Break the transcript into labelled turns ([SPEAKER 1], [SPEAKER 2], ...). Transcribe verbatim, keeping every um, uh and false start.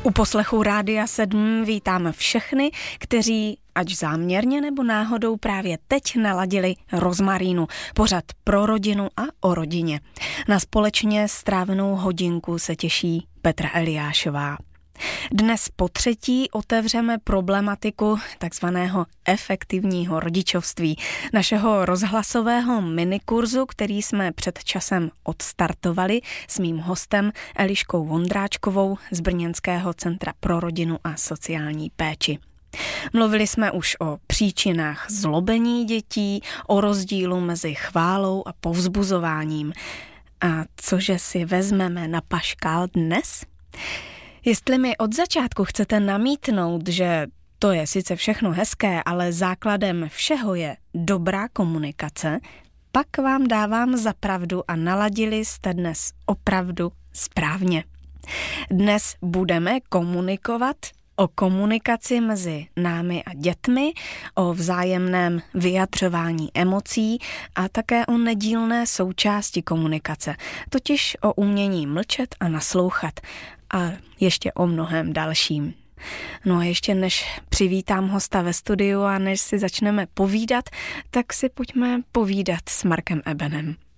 [SPEAKER 1] U poslechu Rádia sedm vítáme všechny, kteří ať záměrně nebo náhodou právě teď naladili Rozmarínu, pořad pro rodinu a o rodině. Na společně strávenou hodinku se těší Petra Eliášová. Dnes po třetí otevřeme problematiku takzvaného efektivního rodičovství, našeho rozhlasového minikurzu, který jsme před časem odstartovali s mým hostem Eliškou Vondráčkovou z Brněnského centra pro rodinu a sociální péči. Mluvili jsme už o příčinách zlobení dětí, o rozdílu mezi chválou a povzbuzováním. A cože si vezmeme na paškál dnes? Jestli mi od začátku chcete namítnout, že to je sice všechno hezké, ale základem všeho je dobrá komunikace, pak vám dávám za pravdu a naladili jste dnes opravdu správně. Dnes budeme komunikovat o komunikaci mezi námi a dětmi, o vzájemném vyjadřování emocí a také o nedílné součásti komunikace, totiž o umění mlčet a naslouchat a ještě o mnohem dalším. No a ještě než přivítám hosta ve studiu a než si začneme povídat, tak si pojďme povídat s Markem Ebenem.